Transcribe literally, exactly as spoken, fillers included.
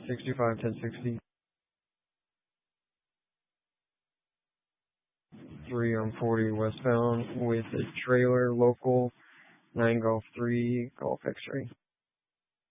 sixty-five ten sixty. three on forty westbound with a trailer, local nine Golf three Golf X-ray.